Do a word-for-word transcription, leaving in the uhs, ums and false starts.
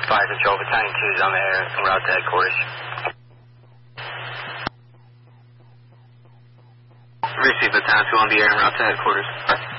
Fire Control, Battalion two is on the air en route to headquarters. Receive Battalion two on the air en route to headquarters.